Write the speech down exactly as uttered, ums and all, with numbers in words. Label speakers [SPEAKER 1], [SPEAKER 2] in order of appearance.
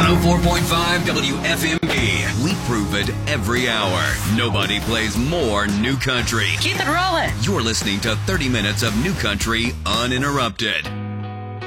[SPEAKER 1] oh four point five W F M P. We prove it every hour. Nobody plays more new country.
[SPEAKER 2] Keep it rolling.
[SPEAKER 1] You're listening to thirty minutes of new country uninterrupted.